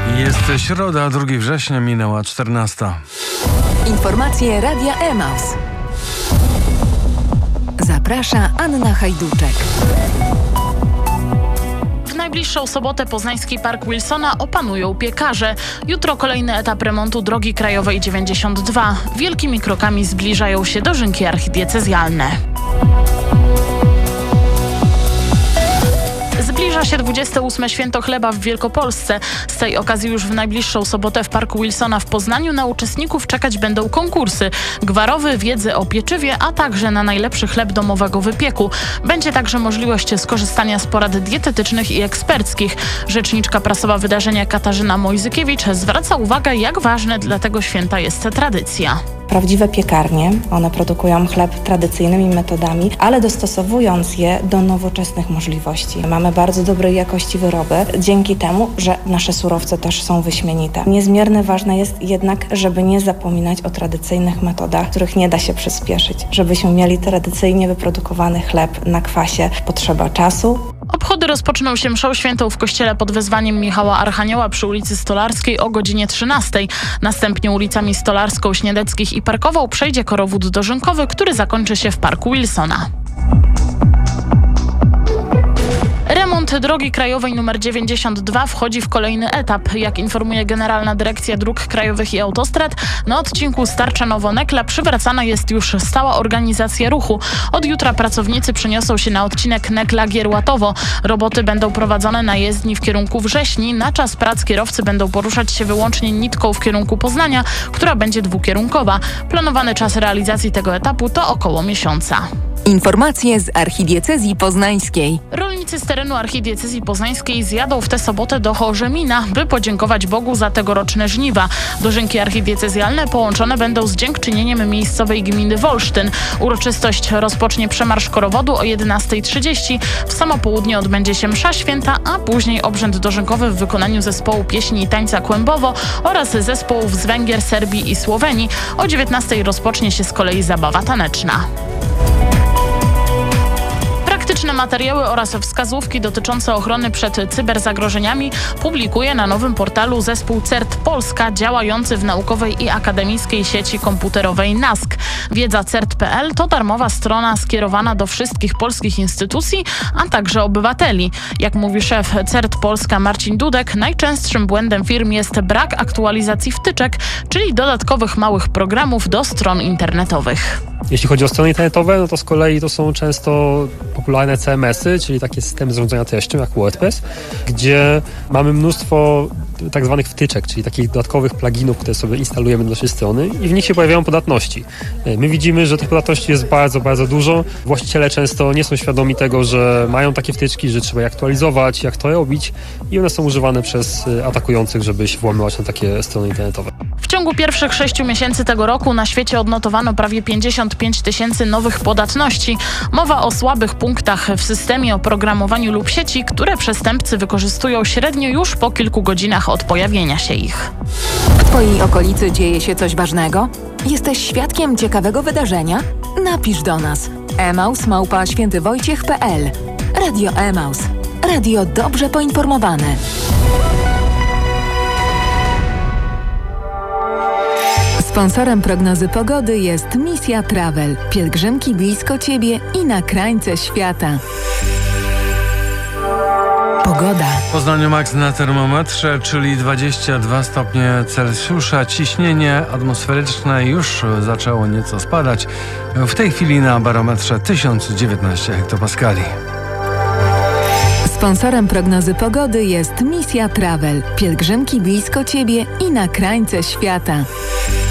Jest środa, 2 września, minęła 14. Informacje Radia Emaus. Zaprasza Anna Hajduczek. W najbliższą sobotę poznański Park Wilsona opanują piekarze. Jutro kolejny etap remontu drogi krajowej 92. Wielkimi krokami zbliżają się dożynki archidiecezjalne. Zbliża się 28. Święto Chleba w Wielkopolsce. Z tej okazji już w najbliższą sobotę w Parku Wilsona w Poznaniu na uczestników czekać będą konkursy. Gwarowy, wiedzy o pieczywie, a także na najlepszy chleb domowego wypieku. Będzie także możliwość skorzystania z porad dietetycznych i eksperckich. Rzeczniczka prasowa wydarzenia Katarzyna Mojzykiewicz zwraca uwagę, jak ważne dla tego święta jest tradycja. Prawdziwe piekarnie, one produkują chleb tradycyjnymi metodami, ale dostosowując je do nowoczesnych możliwości. Mamy bardzo dobrej jakości wyroby, dzięki temu, że nasze surowce też są wyśmienite. Niezmiernie ważne jest jednak, żeby nie zapominać o tradycyjnych metodach, których nie da się przyspieszyć. Żebyśmy mieli tradycyjnie wyprodukowany chleb na kwasie, potrzeba czasu. Obchody rozpoczną się mszą świętą w kościele pod wezwaniem Michała Archanioła przy ulicy Stolarskiej o godzinie 13. Następnie ulicami Stolarską, Śniedeckich i Parkową przejdzie korowód dożynkowy, który zakończy się w Parku Wilsona. Remont drogi krajowej nr 92 wchodzi w kolejny etap. Jak informuje Generalna Dyrekcja Dróg Krajowych i Autostrad, na odcinku Starczanowo-Nekla przywracana jest już stała organizacja ruchu. Od jutra pracownicy przeniosą się na odcinek Nekla-Gierłatowo. Roboty będą prowadzone na jezdni w kierunku Wrześni. Na czas prac kierowcy będą poruszać się wyłącznie nitką w kierunku Poznania, która będzie dwukierunkowa. Planowany czas realizacji tego etapu to około miesiąca. Informacje z archidiecezji poznańskiej. Rolnicy z terenu archidiecezji poznańskiej zjadą w tę sobotę do Chorzemina, by podziękować Bogu za tegoroczne żniwa. Dożynki archidiecezjalne połączone będą z dziękczynieniem miejscowej gminy Wolsztyn. Uroczystość rozpocznie przemarsz korowodu o 11:30. W samo południe odbędzie się msza święta, a później obrzęd dożynkowy w wykonaniu zespołu pieśni i tańca Kłębowo oraz zespołów z Węgier, Serbii i Słowenii. O 19:00 rozpocznie się z kolei zabawa taneczna. Praktyczne materiały oraz wskazówki dotyczące ochrony przed cyberzagrożeniami publikuje na nowym portalu zespół CERT Polska, działający w naukowej i akademickiej sieci komputerowej NASK. Wiedza CERT.pl to darmowa strona skierowana do wszystkich polskich instytucji, a także obywateli. Jak mówi szef CERT Polska Marcin Dudek, najczęstszym błędem firm jest brak aktualizacji wtyczek, czyli dodatkowych małych programów do stron internetowych. Jeśli chodzi o strony internetowe, no to z kolei to są często popularne CMS-y, czyli takie systemy zarządzania treścią jak WordPress, gdzie mamy mnóstwo tak zwanych wtyczek, czyli takich dodatkowych pluginów, które sobie instalujemy do naszej strony i w nich się pojawiają podatności. My widzimy, że tych podatności jest bardzo, bardzo dużo. Właściciele często nie są świadomi tego, że mają takie wtyczki, że trzeba je aktualizować, jak to robić i one są używane przez atakujących, żeby się włamywać na takie strony internetowe. W ciągu pierwszych 6 miesięcy tego roku na świecie odnotowano prawie 55 000 nowych podatności. Mowa o słabych punktach w systemie oprogramowaniu lub sieci, które przestępcy wykorzystują średnio już po kilku godzinach od pojawienia się ich. W Twojej okolicy dzieje się coś ważnego? Jesteś świadkiem ciekawego wydarzenia? Napisz do nas. emaus@świętywojciech.pl. Radio Emaus. Radio dobrze poinformowane. Sponsorem prognozy pogody jest Misja Travel. Pielgrzymki blisko Ciebie i na krańce świata. Pogoda. W Poznaniu maks na termometrze, czyli 22 stopnie Celsjusza. Ciśnienie atmosferyczne już zaczęło nieco spadać. W tej chwili na barometrze 1019 hektopaskali. Sponsorem prognozy pogody jest Misja Travel. Pielgrzymki blisko Ciebie i na krańce świata.